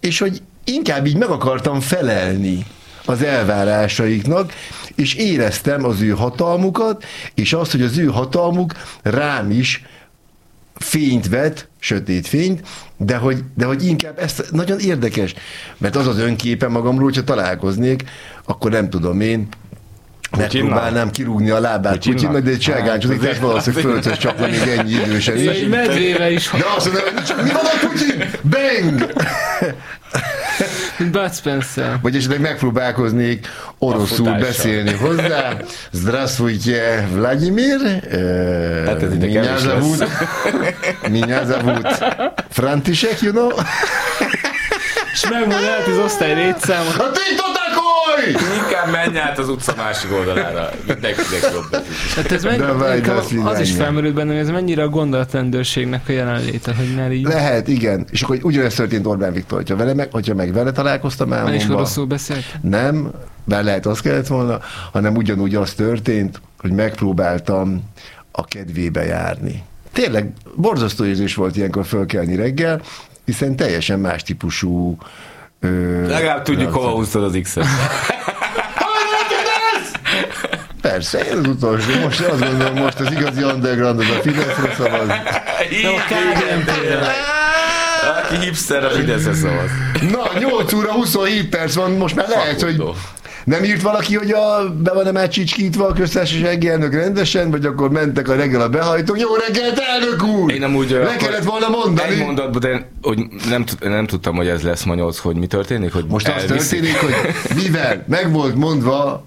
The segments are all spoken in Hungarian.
és hogy inkább így meg akartam felelni az elvárásaiknak, és éreztem az ő hatalmukat, és azt, hogy az ő hatalmuk rám is fényt vet, sötét fényt, de hogy inkább ezt nagyon érdekes, mert az önképe magamról, hogyha találkoznék, akkor nem tudom én, megpróbálnám kirúgni a lábát Putyinnak, de egy cselgáncsodik, de valószínűleg földhöz csapna még ennyi idősen is. Egy medvével is. De azt mondom, mi van a Putyin? Bang! Bud Spencer. Vagy esetleg megpróbálkoznék oroszul beszélni hozzá. Zdravstvuyte, Vladimir. Меня зовут František, you know? És megmondja át az osztály létszámot. A Inkább menj át az utca másik oldalára. Mindenkinek jobb. Hát ez az is felmerült bennem, hogy ez mennyire a gondolatrendőrségnek a jelenléte, hogy ne így... Lehet, igen. És akkor ugyanezt történt Orbán Viktor, hogyha meg vele találkoztam álmomban. És rosszul beszélt? Nem, bár lehet az kellett volna, hanem ugyanúgy az történt, hogy megpróbáltam a kedvébe járni. Tényleg borzasztó érzés volt ilyenkor fölkelni reggel, hiszen teljesen más típusú legalább tudjuk, hova húztad az X-et. Persze, én az utolsó. Most azt gondolom, most az igazi underground az a Fideszre szavaz. Nem a KDNP-re. Aki hipster, a Fideszre szavaz. Na, 8 óra 27 perc van, most már lehet, hogy nem írt valaki, hogy be van-e már csicskítva a köztársasági elnök rendesen, vagy akkor mentek a reggel a behajtók. Jó reggelt, elnök úr! Én amúgy le kellett volna mondani. Egy mondatban, de hogy nem tudtam, hogy ez lesz ma 8, hogy mi történik. Hogy most az történik, hogy mivel meg volt mondva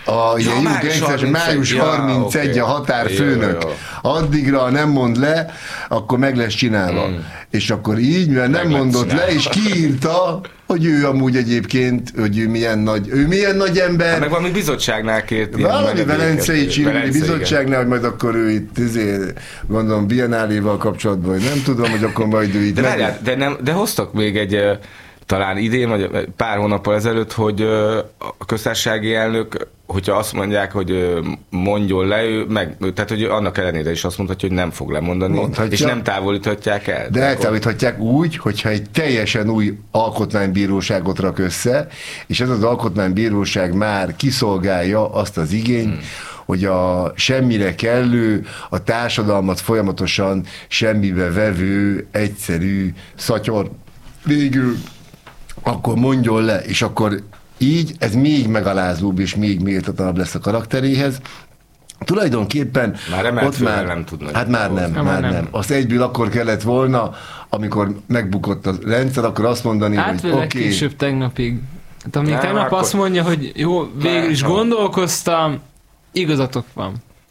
május 31 a határfőnök. Addigra nem mond le, akkor meg lesz csinálva. És akkor így, mivel nem mondott le, és kiírta, hogy ő amúgy egyébként, hogy ő milyen nagy ember. Hát meg valami bizottságnál kért. Valami velencei csinálni bizottságnál, hogy majd akkor ő itt, gondolom, Biennáléval kapcsolatban, hogy nem tudom, hogy akkor majd ő itt... De hoztak még egy... talán idén, vagy pár hónappal ezelőtt, hogy a köztársasági elnök, hogyha azt mondják, hogy mondjon le, tehát hogy annak ellenére is azt mondhatja, hogy nem fog lemondani, és nem távolíthatják el. De eltávolíthatják úgy, hogyha egy teljesen új alkotmánybíróságot rak össze, és ez az alkotmánybíróság már kiszolgálja azt az igényt, hogy a semmire kellő, a társadalmat folyamatosan semmibe vevő, egyszerű szatyor végül akkor mondjon le, és akkor így ez még megalázóbb és még méltatlanabb lesz a karakteréhez. Tulajdonképpen ott már nem tudnak. Hát már nem. Azt egyből akkor kellett volna, amikor megbukott a rendszer, akkor azt mondani, hogy oké. Később tegnapig. Hát amíg tegnap azt mondja, hogy jó, végül is gondolkoztam, igazatok van.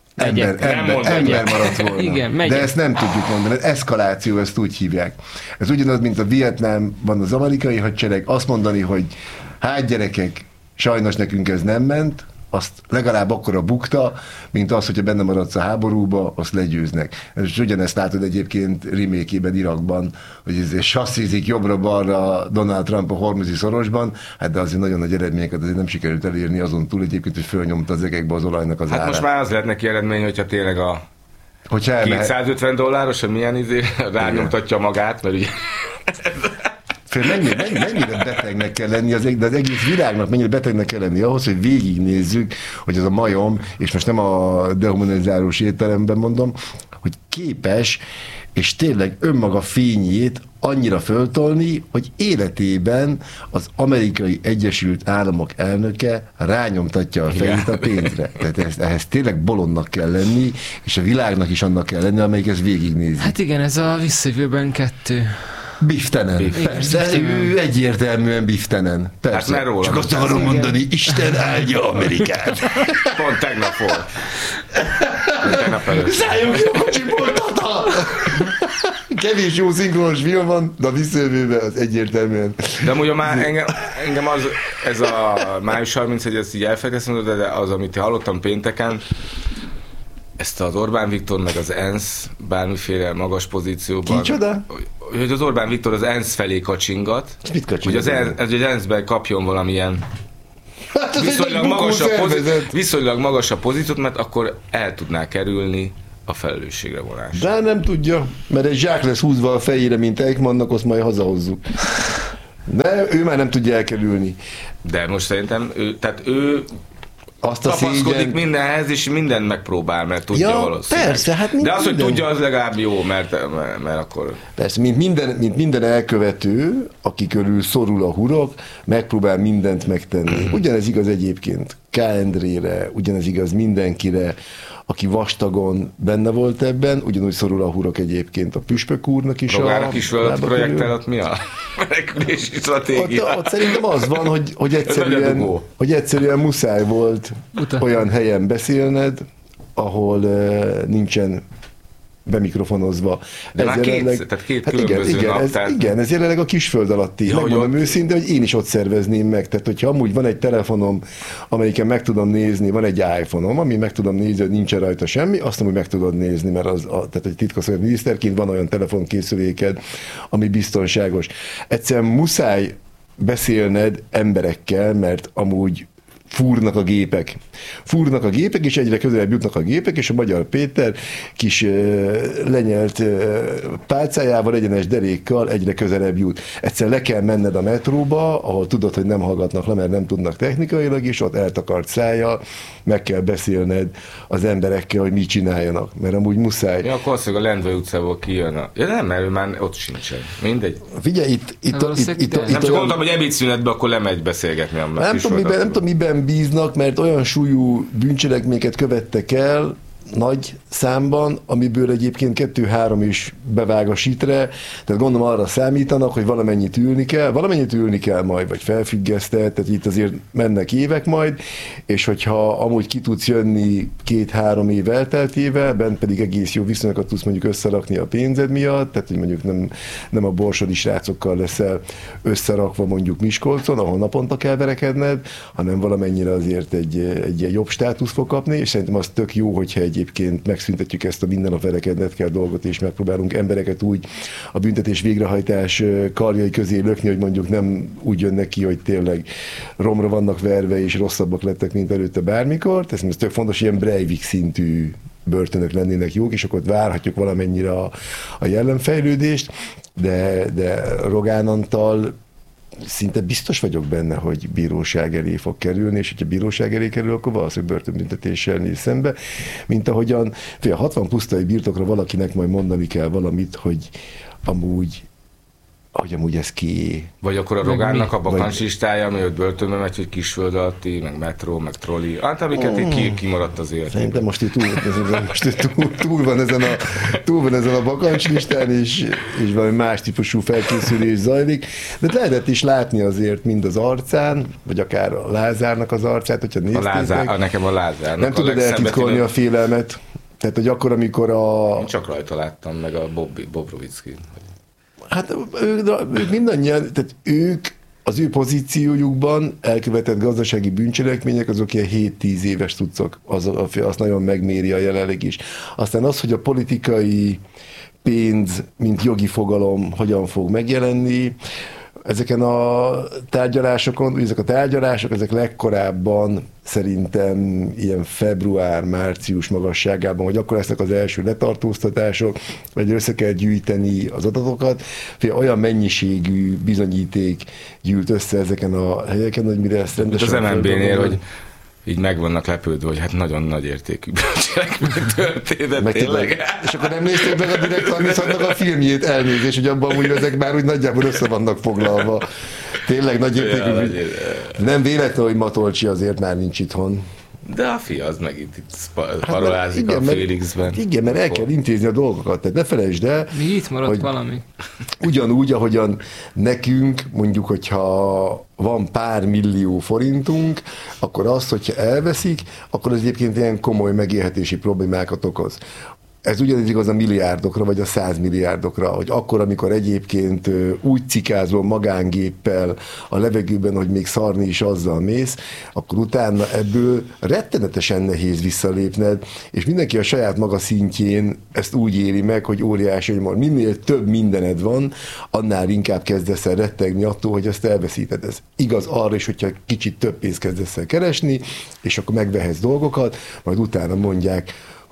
Ember maradt volna. Igen, de ezt nem tudjuk mondani. Eszkaláció, ezt úgy hívják. Ez ugyanaz, mint a Vietnámban az amerikai hadsereg, azt mondani, hogy hát gyerekek, sajnos nekünk ez nem ment, azt legalább akkora bukta, mint az, hogyha benne maradsz a háborúba, azt legyőznek. És ugyanezt látod egyébként remake-ében Irakban, hogy ez sasszizik jobbra-balra Donald Trump a Hormuzi szorosban, hát de azért nagyon nagy eredményeket azért nem sikerült elérni azon túl egyébként, hogy fölnyomta az egekbe az olajnak az árát. Hát most már az lehet neki eredmény, hogyha tényleg a $250, hogy milyen rányomtatja magát, mert ugye... Mennyire betegnek kell lenni, de az egész világnak mennyire betegnek kell lenni ahhoz, hogy végignézzük, hogy az a majom, és most nem a dehumanizálós értelemben mondom, hogy képes, és tényleg önmaga fényét annyira föltolni, hogy életében az Amerikai Egyesült Államok elnöke rányomtatja a fejét a pénzre. Tehát ehhez tényleg bolondnak kell lenni, és a világnak is annak kell lenni, amelyik ezt végignézi. Hát igen, ez a Visszajövőben 2. Biftenen. Persze, ő egyértelműen biftenen. Persze. Hát csak azt akarom mondani, Isten áldja Amerikát. Pont tegnap volt. Tegnap előtt. Szálljunk ki a kocsiból, tata! Kevés jó szinkronos film van, de a Visszajövőben az egyértelműen. De amúgy már engem az, ez a május 31, ezt így elfelejteszem, de az, amit hallottam pénteken, ezt az Orbán Viktor meg az ENSZ bármiféle magas pozícióban. Kicsoda? Hogy az Orbán Viktor az ENSZ felé kacsingat. Hogy az ENSZ-ben kapjon valamilyen hát viszonylag magasabb pozíciót, mert akkor el tudná kerülni a felelősségre vonás. De nem tudja, mert egy zsák lesz húzva a fejére, mint Eichmannnak, azt majd hazahozzuk. De ő már nem tudja elkerülni. De most szerintem ő azt tapaszkodik mindenhez, és mindent megpróbál, mert tudja valószínűleg. Persze, hát de az, hogy tudja, az legalább jó, mert akkor... Persze, mint minden elkövető, aki körül szorul a hurok, megpróbál mindent megtenni. Ugyanez igaz egyébként K. Endrére, ugyanez igaz mindenkire, aki vastagon benne volt ebben, ugyanúgy szorul a hurok egyébként a Püspök úrnak is. Rogának is volt projekttel, ott mi a menekülési stratégia? Ott szerintem az van, hogy egyszerűen muszáj volt olyan helyen beszélned, ahol nincsen bemikrofonozva. De már két különböző nap. Igen, ez jelenleg a Kisföld alatti. Megmondom őszintén, hogy én is ott szervezném meg. Tehát, hogyha amúgy van egy telefonom, amelyiken meg tudom nézni, van egy iPhone-om, ami meg tudom nézni, hogy nincsen rajta semmi, azt amúgy meg tudod nézni, mert tehát egy titkosszolgálat miniszterként van olyan telefonkészüléked, ami biztonságos. Egyszerűen muszáj beszélned emberekkel, mert amúgy fúrnak a gépek, és egyre közelebb jutnak a gépek, és a Magyar Péter kis lenyelt pálcájával, egyenes derékkal egyre közelebb jut. Egyszer le kell menned a metróba, ahol tudod, hogy nem hallgatnak le, mert nem tudnak technikailag, és ott eltakart szájjal meg kell beszélned az emberekkel, hogy mit csináljanak, mert amúgy muszáj. Ja, akkor azt, hogy a Lendvai utcából kijön Ja nem, mert ő már ott sincsen. Mindegy. Figyelj, itt nem csak mondtam, hogy ebédszünetben akkor lemegy beszélgetni. Nem tudom, miben bíznak, mert olyan súlyú bűncselekményeket követtek el, nagy számban, amiből egyébként 2-3 is bevág a sitre, tehát gondolom arra számítanak, hogy valamennyit ülni kell majd, vagy felfüggesztett, tehát itt azért mennek évek majd, és hogyha amúgy ki tudsz jönni 2-3 év elteltével, bent pedig egész jó viszonyokat tudsz mondjuk összerakni a pénzed miatt, tehát hogy mondjuk nem a borsodi srácokkal leszel összerakva mondjuk Miskolcon, ahol naponta kell verekedned, hanem valamennyire azért egy jobb státusz fog kapni, és szerintem az tök jó, hogyha egyébként megszüntetjük ezt a minden nap verekedned kell dolgot, és megpróbálunk embereket úgy a büntetés végrehajtás karjai közé lökni, hogy mondjuk nem úgy jönnek ki, hogy tényleg romra vannak verve, és rosszabbak lettek, mint előtte bármikor. Ez tök fontos, ilyen Breivik szintű börtönök lennének jók, és akkor várhatjuk valamennyire a jellemfejlődést, de Rogán Antal szinte biztos vagyok benne, hogy bíróság elé fog kerülni, és hogyha bíróság elé kerül, akkor valószínűleg börtönbüntetéssel néz szembe, mint ahogyan 60 pusztai birtokra valakinek majd mondani kell valamit, hogy amúgy ez ki. Vagy akkor a Rogánnak a bakancslistája, ami ott börtönbe megy, hogy Kisföld alatti, meg metró, meg troli. Hát amiket így kimaradt az életében. Szerintem most túl van ezen a bakancslistán, és valami más típusú felkészülés zajlik. De lehet is látni azért mind az arcán, vagy akár a Lázárnak az arcát, hogyha néztétek. Nekem a Lázárnak. Nem tudod eltitkolni a félelmet. Tehát, hogy akkor, amikor Én csak rajta láttam, meg a Bobrovicki. Hát ők mindannyian, tehát ők az ő pozíciójukban elkövetett gazdasági bűncselekmények, azok ilyen 7-10 éves cuccok, azt nagyon megméri a jelenleg is. Aztán az, hogy a politikai pénz, mint jogi fogalom hogyan fog megjelenni, ezeken a tárgyalásokon, ezek legkorábban szerintem ilyen február-március magasságában, hogy akkor lesznek az első letartóztatások, vagy össze kell gyűjteni az adatokat. Olyan mennyiségű bizonyíték gyűlt össze ezeken a helyeken, hogy mire ezt rendesen... Az MNB-nél, hogy így meg vannak lepődve, hogy hát nagyon nagy értékű bűncselekmény történet, tényleg. És akkor nem nézték meg a Direkt Anniszatnak a filmjét, elnézés, hogy abban úgy ezek már úgy nagyjából össze vannak foglalva. Tényleg nagy értékű. Nem véletlen, hogy Matolcsi azért már nincs itthon. De a fia az megint itt parolázik a Félixben. Igen, mert el kell intézni a dolgokat, tehát ne felejtsd el. Mi itt maradt valami? Ugyanúgy, ahogyan nekünk, mondjuk, hogyha van pár millió forintunk, akkor azt, hogyha elveszik, akkor az egyébként ilyen komoly megélhetési problémákat okoz. Ez ugyanez igaz a milliárdokra, vagy a 100 milliárdokra, hogy akkor, amikor egyébként úgy cikázol magángéppel a levegőben, hogy még szarni is azzal mész, akkor utána ebből rettenetesen nehéz visszalépned, és mindenki a saját maga szintjén ezt úgy éli meg, hogy óriási, hogy minél több mindened van, annál inkább kezdesz el rettegni attól, hogy ezt elveszíted. Ez igaz arra is, hogyha kicsit több pénzt kezdesz el keresni, és akkor megvehetsz dolgokat, majd utána mondják,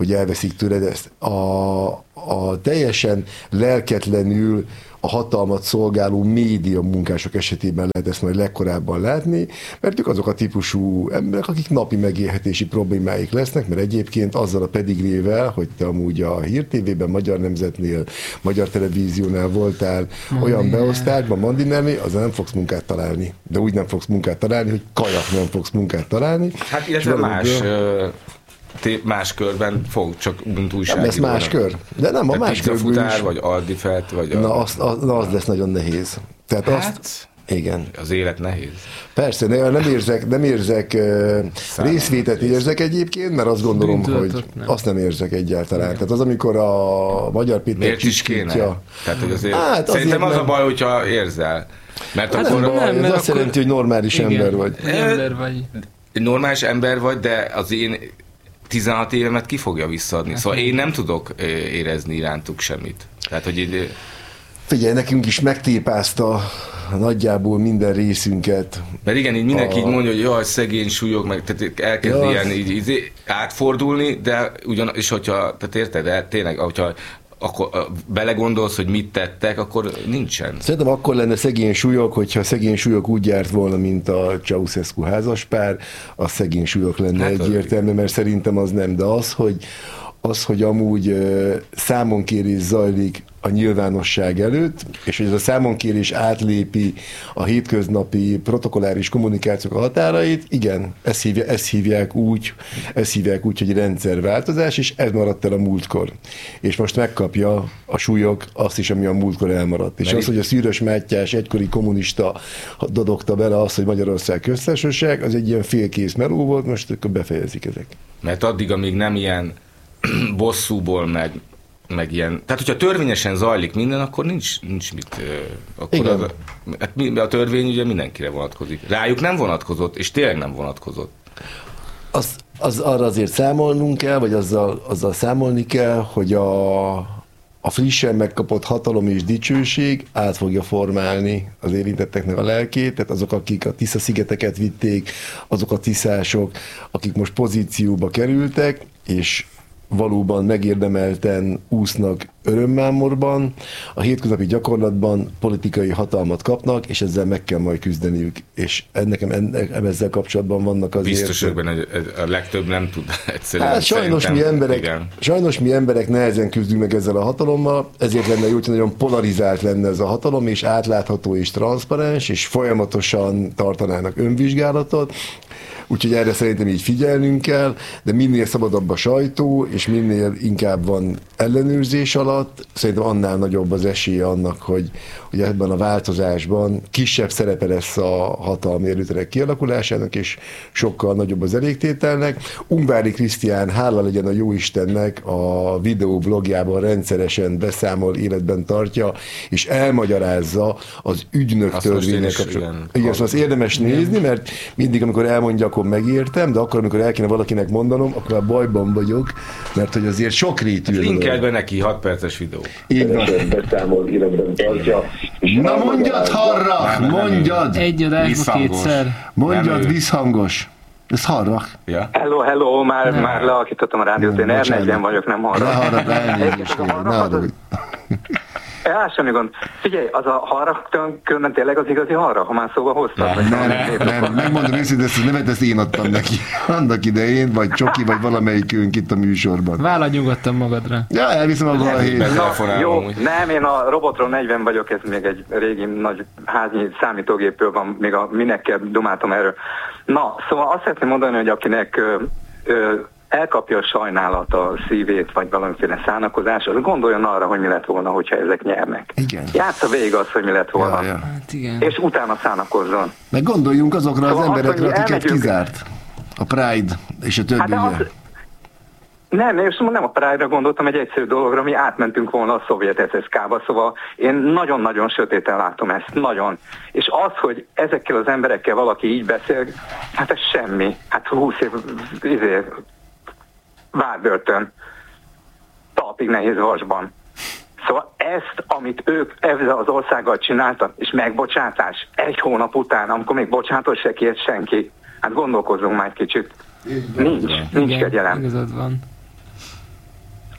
hogy elveszik tőled ezt. A teljesen lelketlenül a hatalmat szolgáló média munkások esetében lehet ezt majd legkorábban látni, mert ők azok a típusú emberek, akik napi megélhetési problémáik lesznek, mert egyébként azzal a pedigrével, hogy te amúgy a Hír TV-ben, Magyar Nemzetnél, Magyar Televíziónál voltál olyan beosztásban, Mandinelni, azzal nem fogsz munkát találni. De úgy nem fogsz munkát találni, hogy kajak nem fogsz munkát találni. Hát illetve más körben fog, csak mint újságíró. Nem lesz más kör. De nem, a más körből is. Vagy Aldifelt, vagy... Az lesz nagyon nehéz. Tehát azt... Igen. Az élet nehéz. Persze, nem érzek részvétet érzek egyébként, mert azt gondolom, hogy azt nem érzek egyáltalán. Igen. Tehát az, amikor a Magyar Péter... Miért is kéne? Tehát, hogy azért, szerintem az a baj, hogyha érzel. Mert akkor... Nem, ez azt jelenti, hogy normális ember vagy. Normális ember vagy, de az én 16 évemet ki fogja visszaadni. Szóval én nem tudok érezni irántuk semmit. Tehát, hogy így... Figyelj, nekünk is megtépázta nagyjából minden részünket. Mert igen, így mindenki így mondja, hogy jaj, szegény, súlyog, meg tehát elkezd ilyen így átfordulni, de és hogyha, tehát érted, de tényleg, hogyha akkor belegondolsz, hogy mit tettek, akkor nincsen. Szerintem akkor lenne szegény súlyok, hogyha szegény súlyok úgy járt volna, mint a Ceausescu házaspár, az szegény súlyok lenne egyértelmű, mert szerintem az nem, de az, hogy amúgy számonkérés zajlik a nyilvánosság előtt, és hogy ez a számonkérés átlépi a hétköznapi protokolláris kommunikációk határait, igen, ezt hívják úgy, hogy rendszerváltozás, és ez maradt el a múltkor. És most megkapja a súlyok azt is, ami a múltkor elmaradt. És az, hogy a Szűrös Mátyás egykori kommunista dodogta bele azt, hogy Magyarország köztársaság, az egy ilyen félkész meló volt, most akkor befejezik ezek. Mert addig, amíg nem ilyen bosszúból, meg ilyen... Tehát, hogyha törvényesen zajlik minden, akkor nincs mit... Akkor a törvény ugye mindenkire vonatkozik. Rájuk nem vonatkozott, és tényleg nem vonatkozott. Arra azért számolnunk kell, vagy azzal számolni kell, hogy a frissen megkapott hatalom és dicsőség át fogja formálni az érintetteknek a lelkét, tehát azok, akik a Tisza-szigeteket vitték, azok a tiszások, akik most pozícióba kerültek, és valóban megérdemelten úsznak örömmámorban, a hétköznapi gyakorlatban politikai hatalmat kapnak, és ezzel meg kell majd küzdeniük. És nekem ezzel kapcsolatban vannak azért... Biztos, hogy a legtöbb nem tud egyszerűen. Hát sajnos mi emberek nehezen küzdünk meg ezzel a hatalommal, ezért lenne jó, hogy nagyon polarizált lenne ez a hatalom, és átlátható és transzparens, és folyamatosan tartanának önvizsgálatot. Úgyhogy erre szerintem így figyelnünk kell, de minél szabadabb a sajtó, és minél inkább van ellenőrzés alatt, szerintem annál nagyobb az esélye annak, hogy ebben a változásban kisebb szerepe lesz a hatalmi erőterek kialakulásának, és sokkal nagyobb az elégtételnek. Ungvári Krisztián, hála legyen a jóistennek, a videoblogjában rendszeresen beszámol, életben tartja, és elmagyarázza az ügynök törvények kapcsolatban. Igen, azt érdemes nézni, mert mindig, amikor elmondja, akkor megértem, de akkor, amikor el kéne valakinek mondanom, akkor a bajban vagyok, mert hogy azért sokrétű. Linkeld be neki 6 perces videó. Így van. Na mondjad, Harrach, mondjad! Egy adásba kétszer. Mondjad, visszhangos. Ez Harrach. Ja. Hello, már lealakítottam a rádiót, én R40 vagyok, nem Harrach. Semmi gond. Figyelj, az a Harrach különben tényleg az igazi Harrach, ha már szóba hoztad? Nem, megmondom őszintén, ezt a nevet ezt én adtam neki annak idején, vagy Csoki, vagy valamelyikünk itt a műsorban. Vállal nyugodtan magadra. Ja, elviszem a valahét. Jó, nem, én a Robotról 40 vagyok, ez még egy régi nagy háznyi számítógépről van, még a minekkel dumáltam erről. Na, szóval azt szeretném mondani, hogy akinek elkapja a sajnálat a szívét, vagy valamiféle szánakozás, az gondoljon arra, hogy mi lett volna, hogyha ezek nyernek. Igen. Játsza végig azt, hogy mi lett volna. Ja. Hát igen. És utána szánakozzon. Meg gondoljunk azokra az emberekre, akiket kizárt. A Pride és a többi. Nem, és nem a Pride-ra gondoltam, egy egyszerű dologra, mi átmentünk volna a szovjet SSK-ba, szóval én nagyon-nagyon sötéten látom ezt, nagyon. És az, hogy ezekkel az emberekkel valaki így beszél, hát ez semmi. Hát 20 év várbörtön, talpig nehéz vasban. Szóval ezt, amit ők ezzel az országgal csináltak, és megbocsátás 1 hónap után, amikor még bocsátot se kért senki, hát gondolkozzunk már egy kicsit. Nincs kegyelem. Igazad van.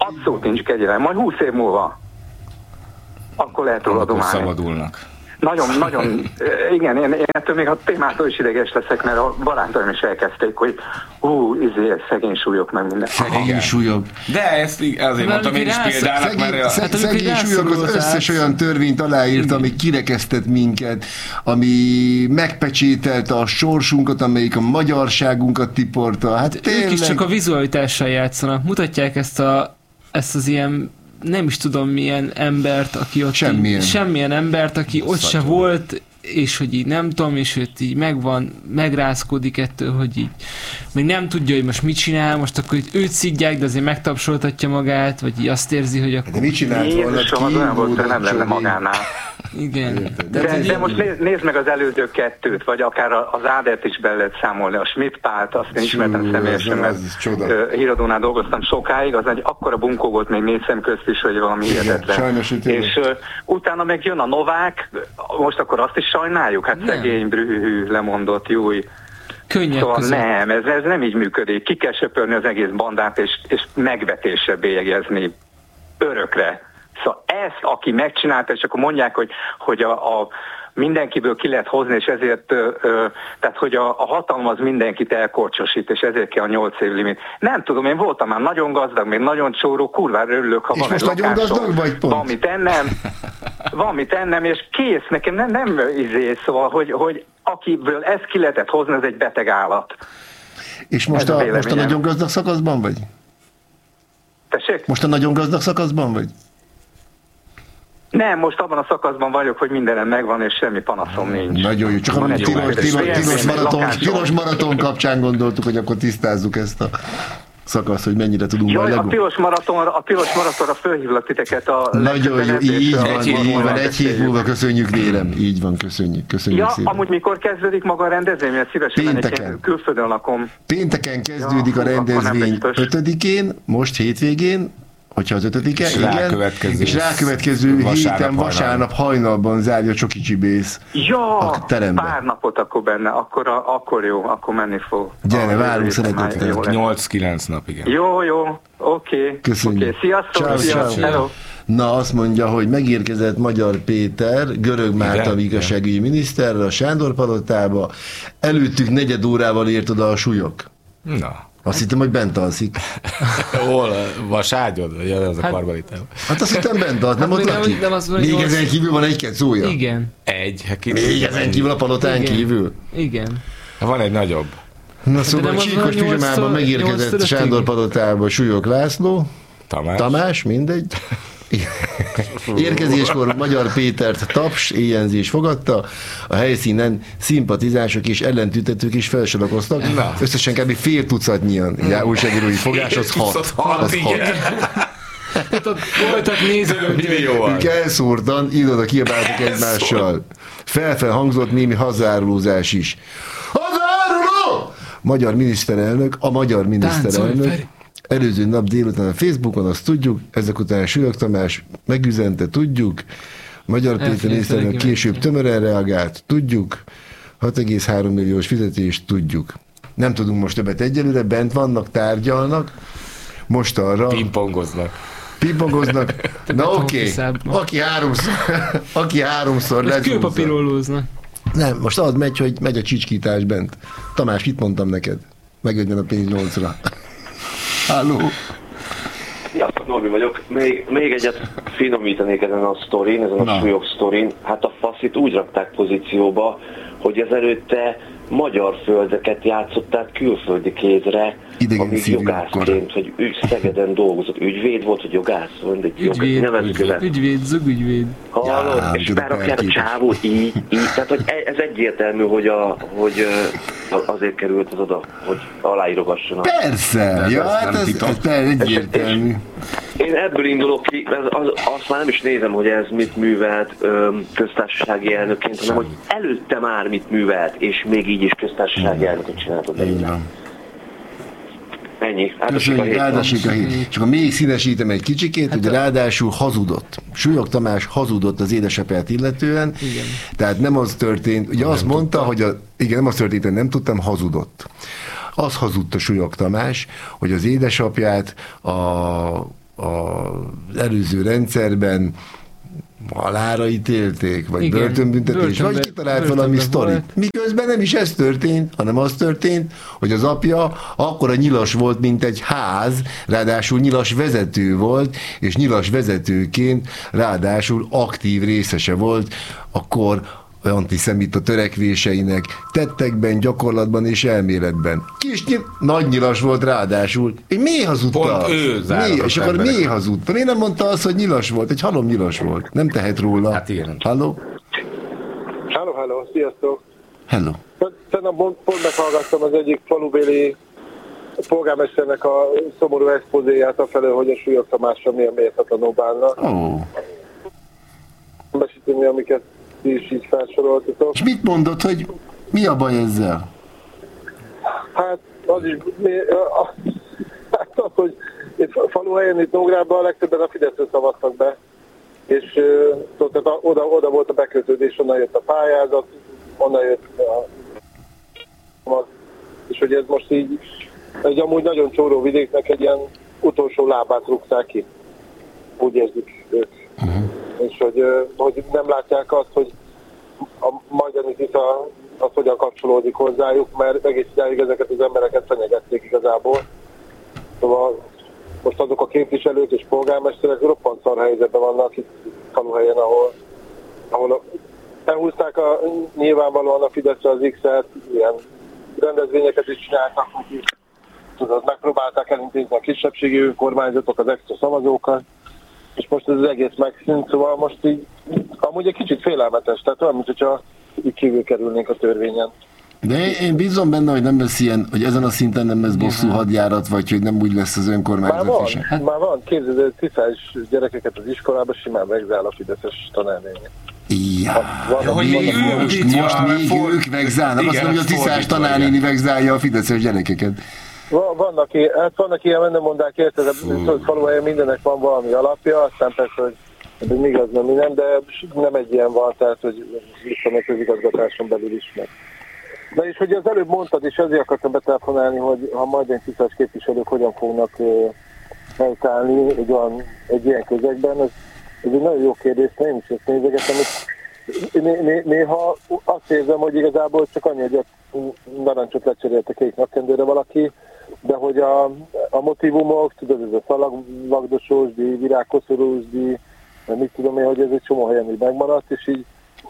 Abszolút nincs kegyelem. Majd 20 év múlva. Akkor lehet róla domálni. Szabadulnak. Nagyon, igen, én ettől még a témától is ideges leszek, mert a barátaim is elkezdték, hogy szegény súlyok meg minden. Szegény súlyok. De ezt azért mondtam én is példának, mert... Szegény súlyok az összes olyan törvényt aláírt, ami kirekesztett minket, ami megpecsételte a sorsunkat, amelyik a magyarságunkat tiporta. Hát tényleg... Ők is csak a vizualitással játszanak. Mutatják ezt az ilyen nem is tudom milyen embert, aki ott semmilyen embert, aki ott se volt, és hogy így nem tudom, és őt így megrázkódik ettől, hogy így még nem tudja, hogy most mit csinál, most akkor őt szidják, de azért megtapsoltatja magát, vagy így azt érzi, hogy akkor... De mit csinált volna? Jézusom, az olyan volt, hogy nem lenne magánál. Igen. De most nézd meg az előző kettőt, vagy akár az Ádert is be lehet számolni. A Schmidt Pált, azt én ismertem személyesen, mert híradónál dolgoztam sokáig, az egy akkora bunkó volt még 4 szem közt is, hogy valami hihetetlen. És utána meg jön a Novák, most akkor azt is sajnáljuk? Hát szegény, brühű, lemondott, júj. Könnyek szóval között. nem, ez nem így működik. Ki kell söpörni az egész bandát, és megvetésre bélyegezni örökre. Szóval ezt, aki megcsinálta, és akkor mondják, hogy a mindenkiből ki lehet hozni, és ezért, tehát hogy a hatalom az mindenkit elkorcsosít, és ezért kell a 8 év limit. Nem tudom, én voltam már nagyon gazdag, még nagyon csóró, kurvára örülök, ha és van egy lakásom. És most nagyon gazdag vagy pont? Van mit ennem, és kész, nekem nem szóval, hogy akiből ezt ki lehetett hozni, ez egy beteg állat. És most a nagyon gazdag szakaszban vagy? Tessék? Most a nagyon gazdag szakaszban vagy? Nem, most abban a szakaszban vagyok, hogy mindenem megvan, és semmi panaszom nincs. Nagyon jó, csak a tilos maraton kapcsán gondoltuk, hogy akkor tisztázzuk ezt a szakaszt, hogy mennyire tudunk majd legó. A piros maratonra fölhívlak titeket a... Nagyon jó, így van, egy hét múlva köszönjük, Délem. Így van, köszönjük szépen. Amúgy mikor kezdődik maga a rendezvény? Mert szívesen mennék, én külföldön lakom. Pénteken kezdődik a rendezvény 5-én, most hétvégén, hogyha az 5-e, igen, és rákövetkező héten vasárnap hajnalban zárja a Csoki Csibész a terembe. Pár napot akkor benne, akkor jó, akkor menni fog. Gyere, várunk szeretettel. 8-9 nap, igen. Jó, oké. Köszönjük. Sziasztok. Ciao. Na, azt mondja, hogy megérkezett Magyar Péter, Görög Márta igazságügyi miniszterre a Sándor-palotába, előttük 4 órával ért oda a súlyok. Na. Azt hittem, hogy bent alszik. Hol? Vaságyod? Vagy az a Karmelitában? Hát azt hittem bent alszik, nem ott lakik? Még ezen kívül van egy szója? Igen. Még ezen kívül a palotán kívül? Igen. Van egy nagyobb. Na szóval csíkos pizsamában megérkezett Sándor palotába Súlyog László, Tamás, mindegy. Érkezéskor Magyar Pétert taps, éjjenzés fogadta, a helyszínen szimpatizások és ellentüntetők is felsorakoztak. Összesen kb. fél tucatnyian újságírói fogás, az 6. Tehát ott voltak nézők millióan. Ők elszórtan, ide-oda kiabáltak egymással. Felhangzott némi hazárulózás is. Hazáruló! A magyar miniszterelnök előző nap délután a Facebookon, azt tudjuk, ezek után Súlyog Tamás megüzente, tudjuk, Magyar Péter miniszterelnök később tömören reagált, tudjuk, 6,3 milliós fizetést, tudjuk. Nem tudunk most többet egyelőre, bent vannak, tárgyalnak, most arra... Pingpongoznak. Na oké. Aki háromszor lezúzza. Kőpapírolóznak. Nem, most az megy, hogy megy a csicskítás bent. Tamás, mit mondtam neked? Megjöjjön a pénz 8-ra. Halló! Sziasztok, Norbi vagyok. Még egyet finomítanék ezen a sztorin, ezen a súlyog sztorin. Hát a faszit úgy rakták pozícióba, hogy ezelőtte magyar földeket játszották külföldi kézre, amíg jogászként, hogy Szegeden dolgozott. Ügyvéd volt, hogy jogász? Ügyvéd, zugügyvéd. Hallod? És berakják a csávó így. Tehát, hogy ez egyértelmű, hogy azért került az oda, hogy aláírogasson. Persze! Ja, hát ez egyértelmű. Én ebből indulok ki, azt már nem is nézem, hogy ez mit művelt köztársasági elnökként, hanem hogy előtte már mit művelt, és még így is köztársasági elnököt csináltott. Ennyi. Köszönjük, áldassék a hét. Csak még színesítem egy kicsikét, hogy ráadásul hazudott. Súlyog Tamás hazudott az édesapját illetően. Igen. Tehát nem az történt, ugye azt mondta, hogy nem az történt, hogy nem tudtam, hazudott. Az hazudta Súlyog Tamás, hogy az édesapját a az előző rendszerben halálra ítélték, vagy börtönbüntetés, vagy kitalált valami sztorit. Miközben nem is ez történt, hanem az történt, hogy az apja akkora nyilas volt, mint egy ház, ráadásul nyilas vezető volt, és nyilas vezetőként ráadásul aktív részese volt akkor antiszemita törekvéseinek tettekben, gyakorlatban és elméletben. Nagy nyilas volt ráadásul. Miért hazudta? Pont ő zárva. És akkor miért hazudta? Miért nem mondta azt, hogy nyilas volt? Egy halom nyilas volt. Nem tehet róla. Hát igen. Halló? Halló, sziasztok. Hello. Tegnap pont meghallgattam az egyik falubéli polgármesternek a szomorú expozéját afelől, hogy a Súlyog Tamásra milyen méltatlanul bánnak. Besíteni, amiket ti is így felsoroltatok. És mit mondott, hogy mi a baj ezzel? Hát az is, hogy itt faluhelyen, itt Nógrában a legtöbben a Fideszre szavaztak be, és oda volt a bekötődés, onnan jött a pályázat, onnan jött és hogy ez most így egy amúgy nagyon csóró vidéknek egy ilyen utolsó lábát rúgták ki. Úgy érzik ők. És hogy nem látják azt, hogy a Majdani Tisza az hogyan kapcsolódik hozzájuk, mert egész idáig ezeket az embereket fenyegették igazából. Szóval most azok a képviselők és polgármesterek roppant szar helyzetben vannak itt faluhelyen, ahol elhúzták nyilvánvalóan a Fideszre az X-et, ilyen rendezvényeket is csináltak, tudod, megpróbálták elintézni a kisebbségi önkormányzatok az extra szavazókat, és most ez az egész megszűnt, szóval most így amúgy egy kicsit félelmetes, tehát olyan, mint hogyha így kívül kerülnénk a törvényen. De én bízom benne, hogy nem lesz ilyen, hogy ezen a szinten nem lesz bosszú hadjárat, vagy hogy nem úgy lesz az önkormányzat is. Már van, képzeld, tisztás gyerekeket az iskolába simán vegzál a fideszes tanárnénye. Most még ők vegzálnak, azt mondom, hogy a tisztás tanárnéni vegzálja a fideszes gyerekeket. Vannak ilyen mennemondák, érted, hogy faluhelyen mindennek van valami alapja, aztán persze, hogy ez igaz, nem minden, de nem egy ilyen van, tehát, hogy viszont a közigazgatáson belül is meg. Na és hogy az előbb mondtad, és ezért akartam betelefonálni, hogy a Majdani Tiszás képviselők hogyan fognak helytállni egy ilyen közegben, ez egy nagyon jó kérdés, én is ezt nézegetem, néha azt érzem, hogy igazából csak annyi, hogy a narancsot lecserélt a kék nyakkendőre valaki, de hogy a motivumok, tudod, ez a szalagvagdosós díj, virágkoszorús díj, mit tudom én, hogy ez egy csomó helyen így megmaradt, és így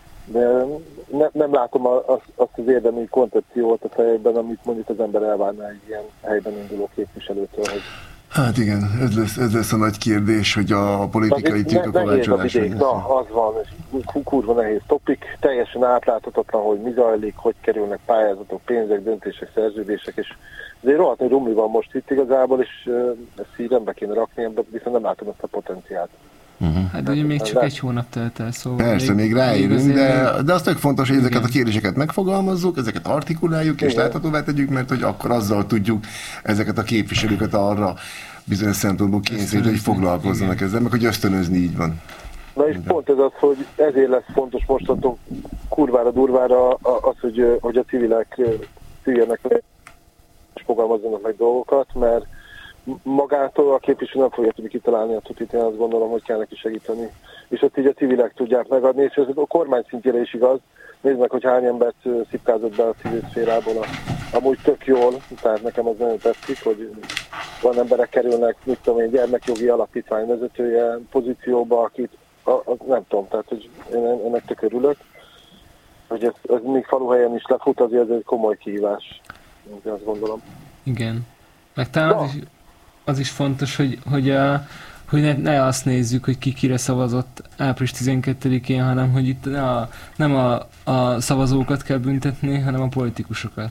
nem látom azt az érdemi koncepciót a fejében, amit mondjuk az ember elvárná egy ilyen helyben induló képviselőtől. Hogy... Hát igen, ez lesz a nagy kérdés, hogy a politikai titkokovácsolás. Na, az van, és kurva nehéz topik, teljesen átláthatatlan, hogy mi zajlik, hogy kerülnek pályázatok, pénzek, döntések, szerződések, és azért rohadt nagy rumli van most itt igazából, és ezt így rendbe kéne rakni, viszont nem látom ezt a potenciált. Hát ugye még csak egy hónap telt el, szóval... Persze, még ráérünk, de az tök fontos, hogy ezeket a kérdéseket megfogalmazzuk, ezeket artikuláljuk, és láthatóvá tegyük, mert hogy akkor azzal tudjuk ezeket a képviselőket arra bizonyos szempontból kényszeríteni, hogy foglalkozzanak ezzel, meg hogy ösztönözni így van. Na és pont ez az, hogy ezért lesz fontos mostantól kurvára durvára az, hogy a civilek szüljenek és fogalmazzanak meg dolgokat, mert magától a képviselő nem fogja tudni kitalálni a tutit, én azt gondolom, hogy kell neki segíteni. És ott így a civilek tudják megadni, és ez a kormány szintjére is igaz. Nézd meg, hogy hány embert szipkázott be a civil szférából. Amúgy tök jól, tehát nekem az nagyon tetszik, hogy van emberek kerülnek, mit tudom én, gyermekjogi alapítvány vezetője pozícióba, akit nem tudom, tehát hogy én ennek tök örülök. Hogy ez még faluhelyen is lefut, azért ez egy komoly kihívás. Én azt gondolom. Igen. Meg talán az is fontos, hogy ne azt nézzük, hogy ki kire szavazott április 12-én, hanem hogy itt nem a szavazókat kell büntetni, hanem a politikusokat.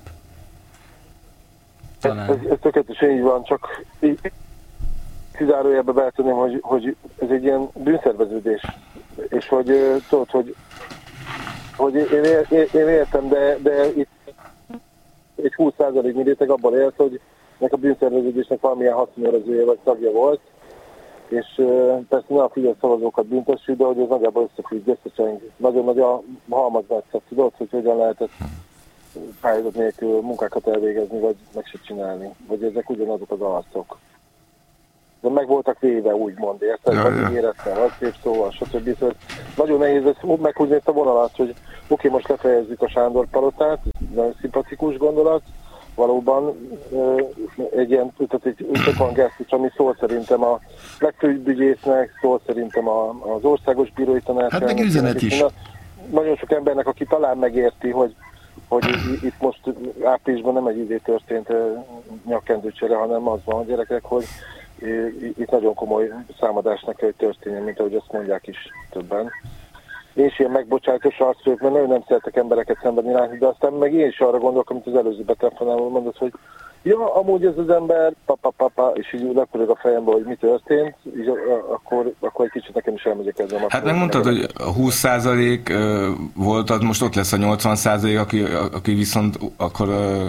Talán. Ez tökéletesen így van, csak kizárójelbe beletenném, hogy ez egy ilyen bűnszerveződés. És hogy tudod, hogy én értem, de itt egy 20% mindétek abban élt, hogy a bűnszerveződésnek valamilyen haszonőrzője vagy tagja volt, és persze ne a Fidesz szavazókat büntessük, de hogy ez nagyjából összefügg, összecseng. Nagyon nagy a halmaz nagyszak, tudod, hogy hogyan lehetett pályázat nélkül munkákat elvégezni, vagy meg se csinálni. Vagy ezek ugyanazok az arcok. de meg voltak véve, úgymond, érted? Vagy érettel, vagy szép szóval, stb. Szóval nagyon nehéz ezt meghúzni ezt a vonalat, hogy oké, most lefejezzük a Sándor palotát, nagyon szimpatikus gondolat, valóban egy ilyen, tehát egy tökvan gesztus, ami szól szerintem a legfőbb ügyésznek, szól szerintem az országos bírói tanácsának. Hát meg üzenet is. Nagyon sok embernek, aki talán megérti, hogy itt most áprilisban nem egy idő történt nyakkendőcsere, hanem az van a gyerekek, hogy itt nagyon komoly számadásnak kell, hogy történjen, mint ahogy azt mondják is többen. Én is ilyen megbocsájtos arc vagyok, mert nagyon nem szeretek embereket szemben irányítani, de aztán meg én is arra gondolok, amit az előző betelefonáló mondott, hogy ja, amúgy ez az ember, és így lepörög a fejembe, hogy mi történt, így akkor egy kicsit nekem is elmegyek ezzel. Hát megmondtad, hogy a 20% volt, az most ott lesz a 80%, aki viszont akkor,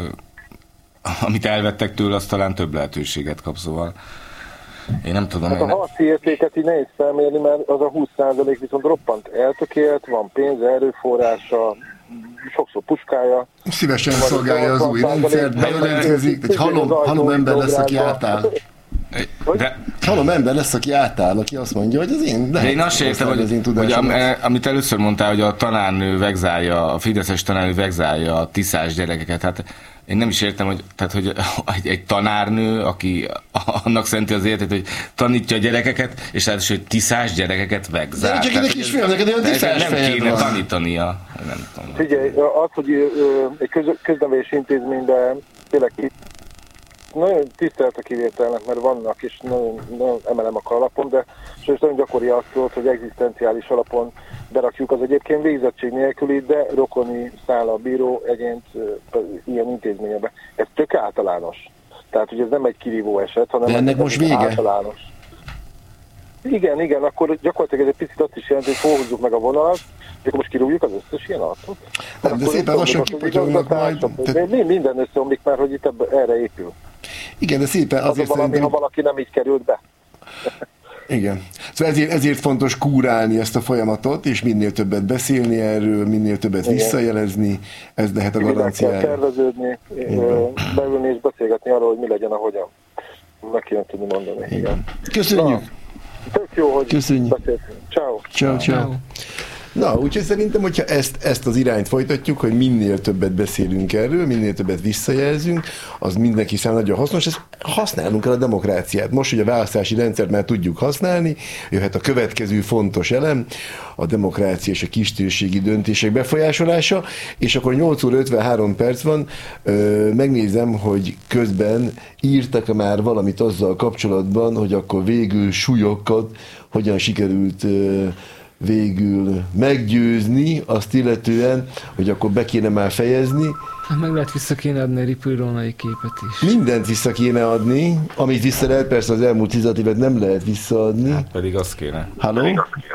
amit elvettek tőle, az talán több lehetőséget kap, szóval én nem tudom. Hát a harci értéket így nehéz felmérni, mert az a 20% viszont roppant eltökélt, van pénze, erőforrása, sokszor puskája. Szívesen szolgálja az új rendszert, bejelentkezik, egy halom ember lesz, aki átáll. Halom ember lesz, aki átáll, aki azt mondja, hogy az én... De én azt értem, hogy amit először mondtál, hogy a tanárnő vegzálja, a fideszes tanárnő vegzálja a tiszás gyerekeket, hát én nem is értem, hogy egy tanárnő, aki annak szenti az életet, hogy tanítja a gyerekeket, és hát hogy tiszás gyerekeket vegzál. De csak ennek is fél, neked olyan tiszás nem kéne tanítania. Nem tudom. Figyelj, az, hogy egy köznevelési intézményben tényleg nagyon tisztelt a kivételnek, mert vannak, és nagyon emelem a kalapon, de és nagyon gyakori azt volt, hogy egzisztenciális alapon berakjuk az egyébként végzettség nélküli, de rokoni száll a bíró egyént ilyen intézményebe. Ez tök általános. Tehát, hogy ez nem egy kirívó eset, hanem de ennek most vége? Általános. Igen, akkor gyakorlatilag ez egy picit azt is jelenti, hogy felhúzzuk meg a vonalat, és akkor most kirúgjuk az összes ilyen arcot. Nem, de szépen lassan kipotyognak majd. Minden összeomlik már, hogy itt erre épül. Igen, de szépen azért szerintem... ha valaki nem így került be. Igen. Szóval ezért fontos kúrálni ezt a folyamatot, és minél többet beszélni erről, minél többet visszajelezni, ez lehet a garanciája. Kell terveződni, beülni és beszélgetni arról, hogy mi legyen, ahogyan. Meg kéne tudni mondani. Igen. Köszönjük! Na, tök jó, hogy beszéltünk. Ciao. Na, úgyhogy szerintem, hogyha ezt az irányt folytatjuk, hogy minél többet beszélünk erről, minél többet visszajelzünk, az mindenki számára nagyon hasznos, ezt használnunk kell a demokráciát. Most, hogy a választási rendszert már tudjuk használni, jöhet a következő fontos elem, a demokrácia és a kistérségi döntések befolyásolása, és akkor 8 óra 53 perc van, megnézem, hogy közben írtak már valamit azzal kapcsolatban, hogy akkor végül súlyokat hogyan sikerült végül meggyőzni, azt illetően, hogy akkor be kéne már fejezni. Hát meg lehet vissza kéne adni a Ripple-Rónai képet is. Mindent vissza kéne adni, amit vissza lehet, persze az elmúlt 10 évet nem lehet visszaadni. Hát pedig azt kéne. Halló,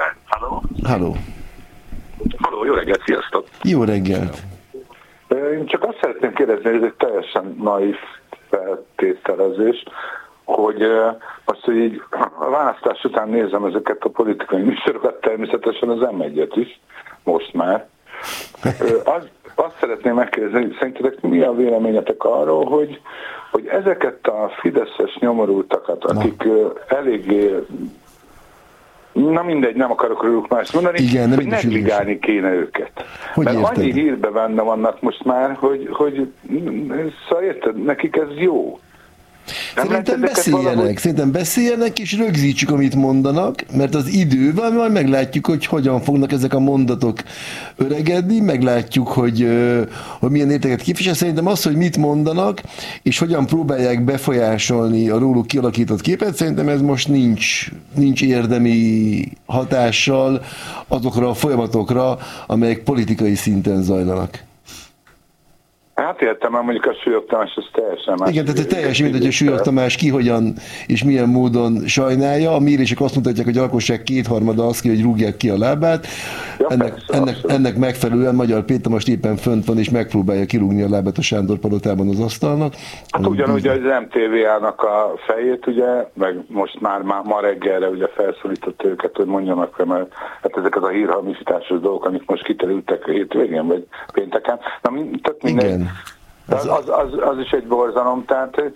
jó reggelt, sziasztok! Jó reggelt! Én csak azt szeretném kérdezni, hogy ez egy teljesen naív feltételezés, hogy most, hogy így a választás után nézem ezeket a politikai műsorokat, természetesen az M1-et is, most már. Azt szeretném megkérdezni, hogy szerintetek mi a véleményetek arról, hogy ezeket a fideszes nyomorultakat, akik eléggé, na mindegy, nem akarok róluk más mondani, igen, hogy negligálni kéne őket. Hogy mert érted? annyi hírbe benne vannak most már, hogy szóval érted, nekik ez jó. Szerintem beszéljenek, és rögzítsük, amit mondanak, mert az idővel majd meglátjuk, hogy hogyan fognak ezek a mondatok öregedni, meglátjuk, hogy milyen értéket képvisel. Szerintem az, hogy mit mondanak, és hogyan próbálják befolyásolni a róluk kialakított képet, szerintem ez most nincs érdemi hatással azokra a folyamatokra, amelyek politikai szinten zajlanak. Hát értem, mert mondjuk a Súlyog Tamás az teljesen más. Igen, tehát teljesen mindegy, hogy a Súlyog Tamás ki, hogyan és milyen módon sajnálja. A mérések azt mutatják, hogy a lakosság 2/3 azt ki, hogy rúgják ki a lábát. Ja, ennek megfelelően Magyar Péter most éppen fönt van, és megpróbálja kirúgni a lábát a Sándor palotában az asztalnak. Hát ugyanúgy az MTV-ának a fejét, ugye, meg most már ma reggelre ugye felszólított őket, hogy mondjanak fel, mert hát ezeket a hírhamisításos dolgok, amik most kiterültek a hétvégén, vagy pénteken. Na, tök mindegy. Az is egy borzalom, tehát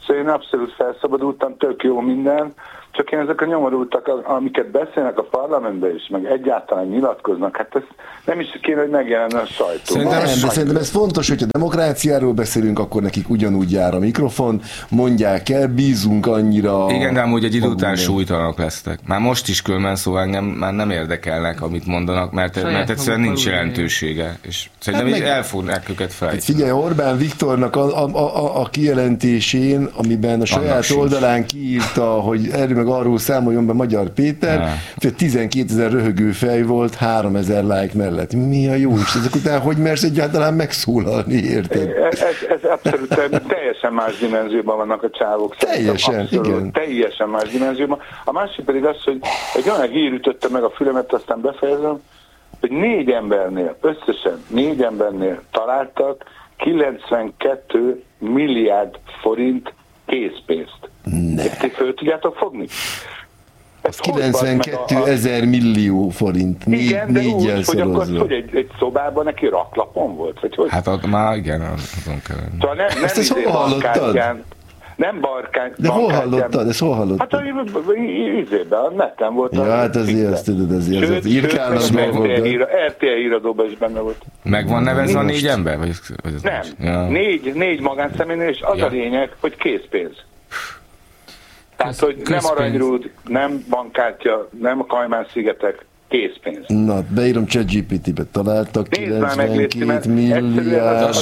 Szóval én abszolút felszabadultam, tök jó minden, csak én ezek a nyomorultak, amiket beszélnek a parlamentben is, meg egyáltalán nyilatkoznak, hát ez nem is kéne, hogy megjelenne a sajtóban. Szerintem ez fontos, hogyha demokráciáról beszélünk, akkor nekik ugyanúgy jár a mikrofon, mondják el, bízunk annyira... Igen, de amúgy egy idő után súlytalanak lesznek. Már most is különben, szóval engem már nem érdekelnek, amit mondanak, mert egyszerűen nincs jelentősége. És szerintem hát el fognak őket felejteni. Figyelj, Orbán Viktornak a kijelentésén, amiben a saját oldalán kiírta, hogy erről meg arról számoljon be Magyar Péter, 12 000 röhögő fej volt 3 000 like mellett. Mi a jó is? Ezek után hogy mersz egyáltalán megszólalni, érted? Ez abszolút teljesen más dimenzióban vannak a csávok. Teljesen, abszolút, igen. Teljesen más dimenzióban. A másik pedig az, hogy egy olyan hír ütötte meg a fülemet, aztán befejezem, hogy 4 embernél, összesen 4 embernél találtak 92 milliárd forint készpénzt. Ezt ti föl tudjátok fogni? Ez 92 000 millió forint. Igen, de úgy, hogy akkor hogy egy szobában neki raklapon volt? Vagy hogy? Hát már igen, azon kellene. Szóval ezt hol hallottad? Nem barkány. De hol hallottad? Ezt hol hallottad? Hát a neten volt. Ja, hát azért azt tudod, azért írkálnak dolgokat. RTL híradóban is benne volt. Meg van nevezve a 4 ember? Vagy nem. Ja. 4 magánszemélynél, és az a lényeg, hogy készpénz. Tehát, hogy nem aranyrúd, nem bankkártya, nem a Kajmán-szigetek, készpénz. Na, beírom ChatGPT-be, találtak 92 milliárd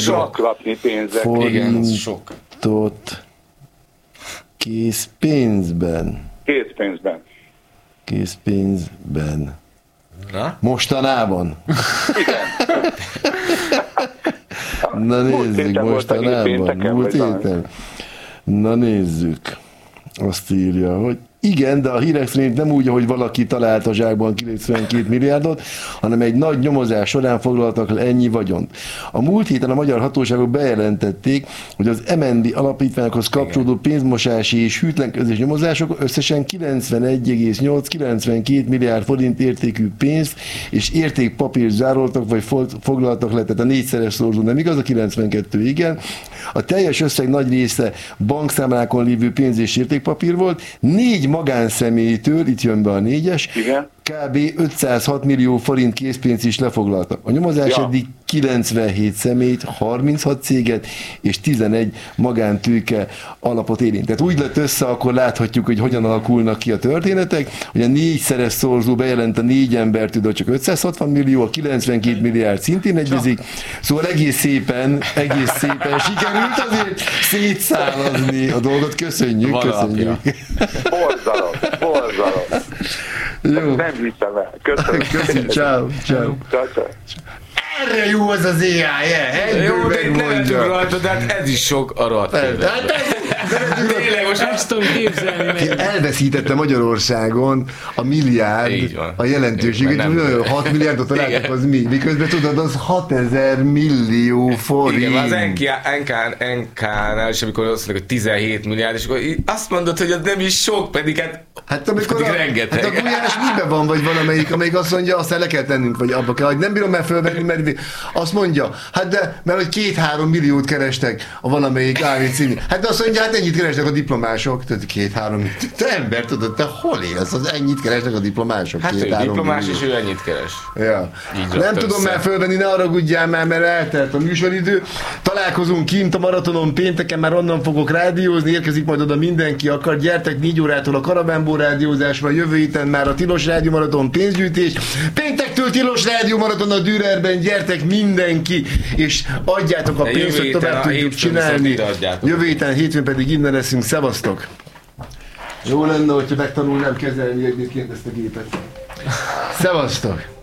forintot készpénzben. Készpénzben. Na? Mostanában. Igen. Na nézzük, mostanában. Múlt héten. Na nézzük. Azt írja, hogy igen, de a hírek szerint nem úgy, ahogy valaki talált a zsákban 92 milliárdot, hanem egy nagy nyomozás során foglaltak le ennyi vagyont. A múlt héten a magyar hatóságok bejelentették, hogy az MNB alapítványokhoz kapcsolódó pénzmosási és hűtlenkezés nyomozások összesen 91,8-92 milliárd forint értékű pénzt és értékpapírt zároltak vagy foglaltak le, tehát a 4-szeres szorzó nem igaz, a 92 igen. A teljes összeg nagy része bankszámlákon lévő pénz és értékpapír volt, 4 magánszemélytől, itt jön be a 4-es, igen. kb. 506 millió forint készpénzt is lefoglaltak. A nyomozás eddig 97 személyt, 36 céget és 11 magántőke alapot érint. Tehát úgy lett össze, akkor láthatjuk, hogy hogyan alakulnak ki a történetek, hogy a 4-szeres szorzó bejelent a 4 embertől, csak 560 millió, a 92 milliárd szintén egyezik. Szóval egész szépen sikerült azért szétszálazni a dolgot. Köszönjük. Borzalom. Jó. Nem hiszem el. Köszönöm. Ciao. Erre jó az az AI, jó, de nevetünk rajta, de hát ez is sok arat. Tényleg, most ezt tudom képzelni. Elveszítette Magyarországon a milliárd a jelentőségét, 6 milliárdot találtak, az mi? Miközben tudod, az 6000 millió forint. Igen, az NK-nál is, amikor azt mondják, hogy 17 milliárd, és akkor azt mondod, hogy az nem is sok, pedig hát amikor rengeteg. Hát a Gulyás miben van, vagy valamelyik, amelyik azt mondja, aztán le kell tennünk, vagy abba kell, hogy nem bírom el fölvenni, mert azt mondja, hát de, mert hogy 2-3 milliót kerestek a valamelyik ABC-nél. Hát de azt mondja, hát ennyit kerestek a diplomások, tehát 2-3, te ember, tudod, te hol élsz, az ennyit kerestek a diplomások. Hát ő diplomás, és ő ennyit keres. Ja. Nem tudom már fölvenni, ne haragudjál már, mert eltelt a műsoridő. Találkozunk kint a maratonon pénteken, már onnan fogok rádiózni, érkezik majd oda mindenki akar, gyertek 4 órától a Karabánból rádiózásra, jövő héten már a Tilos Rádió Maraton pénzgyűjtés, péntektől Tilos Rádió Maraton a Dürerben, gyertek mindenki, és adjátok a pénzt, hogy tovább tudjuk csinálni. Jövő héten, hétfőn pedig innen leszünk. Szevasztok! Jó lenne, hogyha megtanulnám kezelni egyébként ezt a gépet. Szevasztok!